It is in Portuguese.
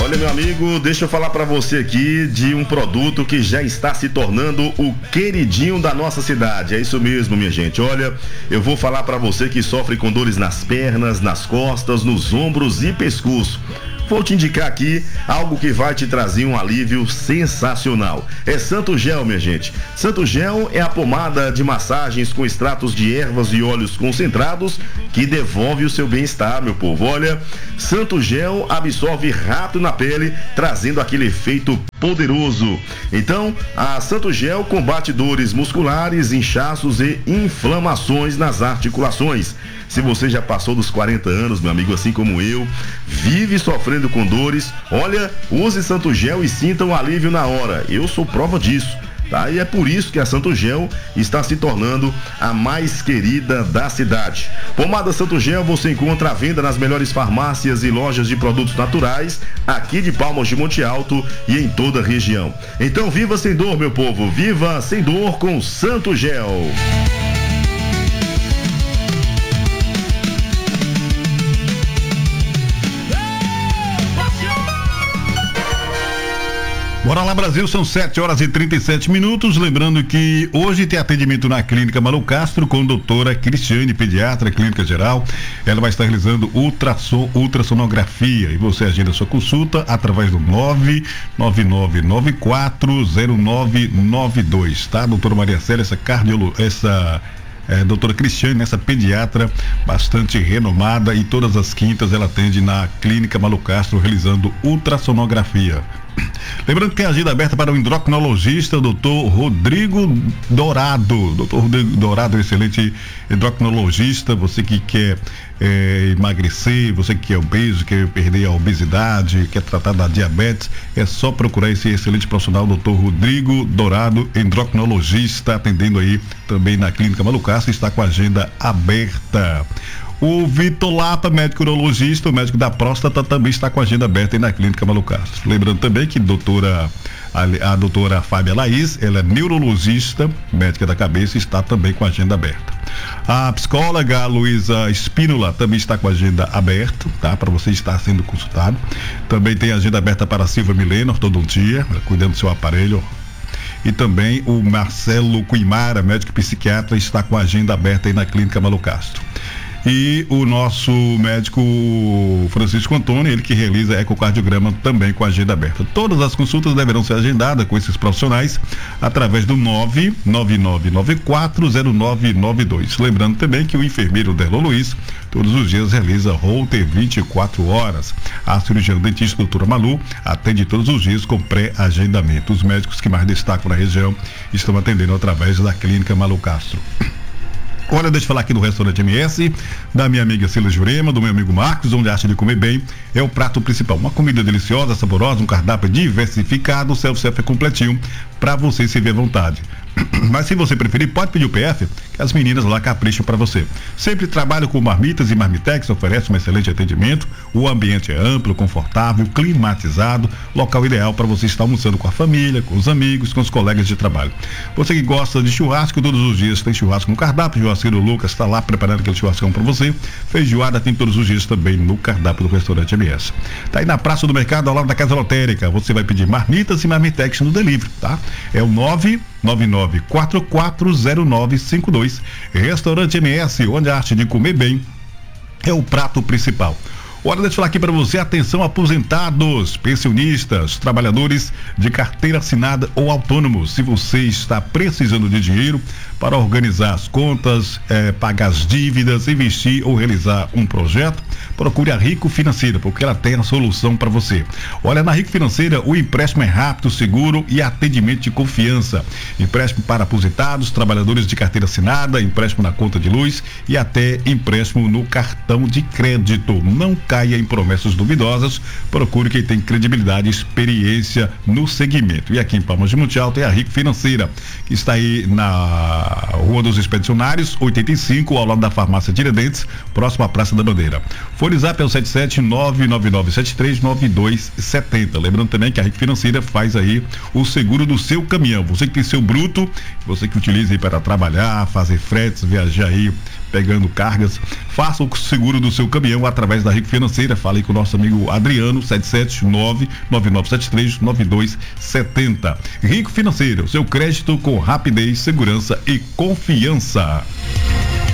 Olha, meu amigo, deixa eu falar para você aqui de um produto que já está se tornando o queridinho da nossa cidade. É isso mesmo, minha gente. Olha, eu vou falar para você que sofre com dores nas pernas, nas costas, nos ombros e pescoço. Vou te indicar aqui algo que vai te trazer um alívio sensacional. É Santo Gel, minha gente. Santo Gel é a pomada de massagens com extratos de ervas e óleos concentrados que devolve o seu bem-estar, meu povo. Olha, Santo Gel absorve rápido na pele, trazendo aquele efeito poderoso. Então, a Santo Gel combate dores musculares, inchaços e inflamações nas articulações. Se você já passou dos 40 anos, meu amigo, assim como eu, vive sofrendo com dores, olha, use Santo Gel e sinta um alívio na hora. Eu sou prova disso, tá? E é por isso que a Santo Gel está se tornando a mais querida da cidade. Pomada Santo Gel você encontra à venda nas melhores farmácias e lojas de produtos naturais aqui de Palmas de Monte Alto e em toda a região. Então viva sem dor, meu povo, viva sem dor com Santo Gel. Bora lá, Brasil, são 7h37. Lembrando que hoje tem atendimento na Clínica Malu Castro com a doutora Cristiane, pediatra, clínica geral. Ela vai estar realizando ultrassonografia e você agenda sua consulta através do 999940992, tá? Doutora Maria Célia, doutora Cristiane, essa pediatra bastante renomada, e todas as quintas ela atende na Clínica Malu Castro realizando ultrassonografia. Lembrando que tem agenda aberta para o endocrinologista, o doutor Rodrigo Dourado. Doutor Rodrigo Dourado, excelente endocrinologista. Você que quer emagrecer, você que é obeso, quer perder a obesidade, quer tratar da diabetes, é só procurar esse excelente profissional, doutor Rodrigo Dourado, endocrinologista, atendendo aí também na Clínica Malu Castro, está com a agenda aberta. O Vitor Lapa, médico urologista, o médico da próstata, também está com a agenda aberta aí na Clínica Malu Castro. Lembrando também que a doutora Fábia Laís, ela é neurologista, médica da cabeça, está também com a agenda aberta. A psicóloga Luísa Espínola também está com a agenda aberta, tá? Para você estar sendo consultado. Também tem agenda aberta para a Silva Milena, ortodontia, cuidando do seu aparelho. E também o Marcelo Cuimara, médico psiquiatra, está com a agenda aberta aí na Clínica Malu Castro. E o nosso médico Francisco Antônio, ele que realiza ecocardiograma, também com a agenda aberta. Todas as consultas deverão ser agendadas com esses profissionais através do 999940992. Lembrando também que o enfermeiro Derlon Luiz todos os dias realiza Holter 24 horas. A cirurgiã dentista doutora Malu atende todos os dias com pré-agendamento. Os médicos que mais destacam na região estão atendendo através da Clínica Malu Castro. Olha, deixa eu falar aqui do restaurante MS, da minha amiga Cila Jurema, do meu amigo Marcos, onde a arte de comer bem é o prato principal. Uma comida deliciosa, saborosa, um cardápio diversificado, o self-service é completinho, para você se ver à vontade. Mas se você preferir, pode pedir o PF, que as meninas lá capricham para você. Sempre trabalho com marmitas e marmitex, oferece um excelente atendimento. O ambiente é amplo, confortável, climatizado, local ideal para você estar almoçando com a família, com os amigos, com os colegas de trabalho. Você que gosta de churrasco, todos os dias tem churrasco no cardápio. O churrasqueiro Lucas está lá preparando aquele churrascão para você. Feijoada tem todos os dias também no cardápio do restaurante MS. Tá aí na Praça do Mercado, ao lado da Casa Lotérica. Você vai pedir marmitas e marmitex no delivery, tá? É o 999440952. Restaurante MS, onde a arte de comer bem é o prato principal. Olha, deixa eu falar aqui para você, atenção aposentados, pensionistas, trabalhadores de carteira assinada ou autônomos. Se você está precisando de dinheiro para organizar as contas, pagar as dívidas, investir ou realizar um projeto, procure a Rico Financeira, porque ela tem a solução para você. Olha, na Rico Financeira o empréstimo é rápido, seguro e atendimento de confiança. Empréstimo para aposentados, trabalhadores de carteira assinada, empréstimo na conta de luz e até empréstimo no cartão de crédito. Não caia em promessas duvidosas, procure quem tem credibilidade e experiência no segmento. E aqui em Palmas de Monte Alto é a Rico Financeira, que está aí na Rua dos Expedicionários, 85, ao lado da Farmácia Tiradentes, próximo à Praça da Bandeira. Fone Zap é o 77999739270. Lembrando também que a Rico Financeira faz aí o seguro do seu caminhão. Você que tem seu bruto, você que utiliza aí para trabalhar, fazer fretes, viajar aí pegando cargas, faça o seguro do seu caminhão através da Rico Financeira. Falei com o nosso amigo Adriano, 779-9973-9270. Rico Financeira, o seu crédito com rapidez, segurança e confiança.